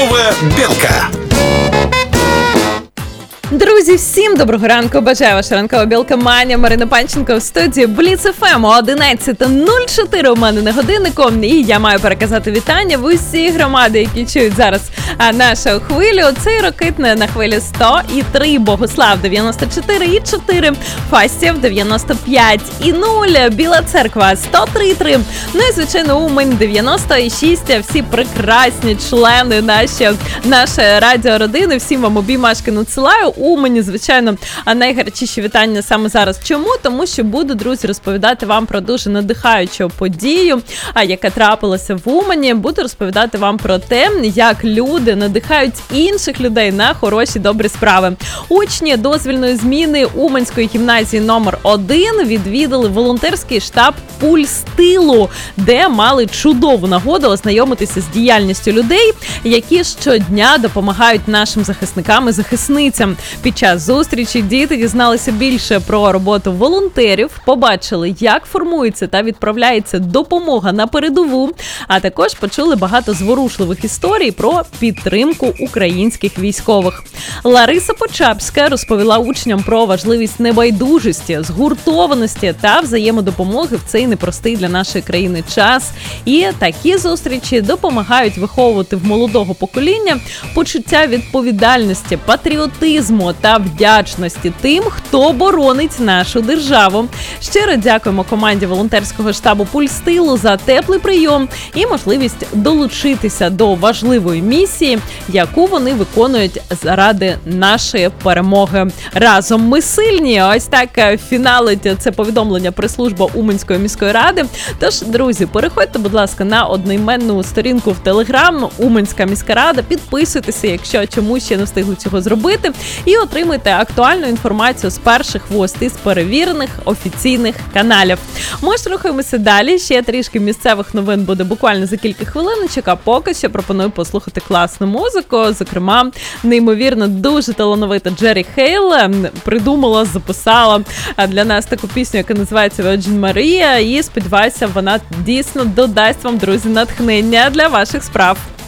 Білка. Друзі, всім доброго ранку. Бажаю ваша ранкова білка Маня, Марина Панченко в студії Бліц ФМ. 11:04 у мене на годиннику. І я маю переказати вітання в усі громади, які чують зараз нашу хвилю. Цей рокитне на хвилі 100,3, Богослав 94,4, Фастів 95,0, Біла Церква 103,3, ну і звичайно Умань 90,6. Всі прекрасні члени нашої радіородини. Всім вам обіймашки надсилаю. Умані, звичайно, найгарячіші вітання саме зараз. Чому? Тому що буду, друзі, розповідати вам про дуже надихаючу подію, яка трапилася в Умані. Буду розповідати вам про те, як люди надихають інших людей на хороші, добрі справи. Учні дозвільної зміни Уманської гімназії номер 1 відвідали волонтерський штаб «Пульс тилу», де мали чудову нагоду ознайомитися з діяльністю людей, які щодня допомагають нашим захисникам і захисницям. Під час зустрічі діти дізналися більше про роботу волонтерів, побачили, як формується та відправляється допомога на передову, а також почули багато зворушливих історій про підтримку українських військових. Лариса Почапська розповіла учням про важливість небайдужості, згуртованості та взаємодопомоги в цей непростий для нашої країни час. І такі зустрічі допомагають виховувати в молодого покоління почуття відповідальності, патріотизму та вдячності тим, хто боронить нашу державу. Щиро дякуємо команді волонтерського штабу «Пульс тилу» за теплий прийом і можливість долучитися до важливої місії, яку вони виконують заради нашої перемоги. Разом ми сильні. Ось так фіналить це повідомлення прес-служба Уманської міської ради. Тож, друзі, переходьте, будь ласка, на одноіменну сторінку в Телеграм Уманська міська рада, підписуйтеся, якщо чомусь ще не встигли цього зробити, і отримайте актуальну інформацію з перших вуст із перевірених офіційних каналів. Ми ж рухаємося далі. Ще трішки місцевих новин буде буквально за кілька хвилиночок, а поки що пропоную послухати класну музику. Зокрема, неймовірно, дуже талановита Джері Хейл придумала, записала для нас таку пісню, яка називається Virgin Maria, і сподіваюся, вона дійсно додасть вам, друзі, натхнення для ваших справ.